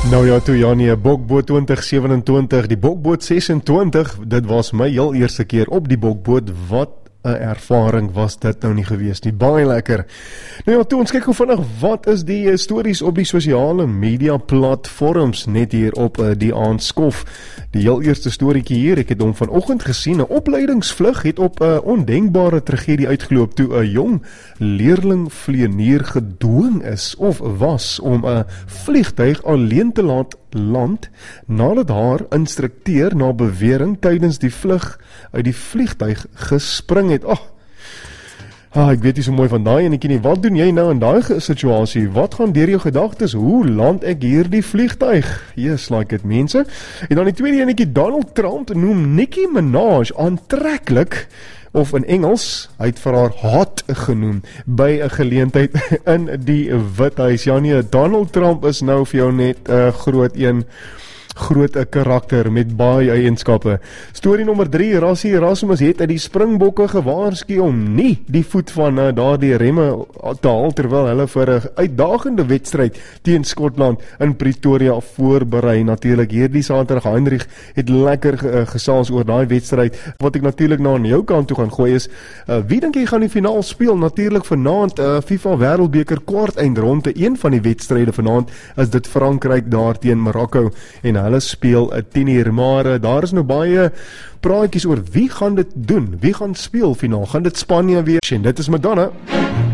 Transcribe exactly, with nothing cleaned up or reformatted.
Nou ja, toe Janie, Bokboot twintig sewenentwintig, die Bokboot sesentwintig, dit was my heel eerste keer op die Bokboot. Wat 'n ervaring was dit nou nie gewees nie, baie lekker. Nou ja, toe ons kyk gou vinnig, wat is die uh, stories op die sosiale media platforms, net hier op uh, die Aandskof. Die heel eerste storieetjie hier, ek het hom vanoggend gesien, 'n opleidingsvlug het op 'n uh, ondenkbare tragedie uitgeloop toe 'n jong leerling vlieënier gedwing is of was om 'n vliegtuig alleen te laat land nadat haar instrukteur na bewering tydens die vlug uit die vliegtuig gespring het. Ag, ah, ek weet nie so mooi van daai enetjie nie. Wat doen jy nou in daai situasie? Wat gaan deur jou gedagtes? Hoe land ek hierdie vliegtuig? Yes, like it mense. En dan die tweede enetjie, Donald Trump noem Nicki Minaj aantreklik, of in Engels, hy het vir haar hot genoem, by 'n geleentheid in die Withuis. Ja nee, Donald Trump is nou vir jou net 'n uh, groot een, groot 'n karakter met baie eienskappe. Storie nommer drie, Rassie Erasmus het uit die Springbokke gewaarsku om nie die voet van uh, daardie remme te haal terwyl hulle vir 'n uitdagende wedstryd teen Skotland in Pretoria voorberei. Natuurlik hierdie Saterdag, Heinrich het lekker uh, gesels oor daai wedstryd. Wat ek natuurlik nou aan jou kant toe gaan gooi is, uh, wie dink jy gaan die finaal speel? Natuurlik vanaand uh, FIFA Wêreldbeker kwart eindronde. Een van die wedstryde vanaand is dit Frankryk daar teen Marokko en hulle speel 'n tien uur, maar uh, daar is nou baie praatjies oor wie gaan dit doen, wie gaan speel finaal, gaan dit Spanje wees? En dit is Madonna.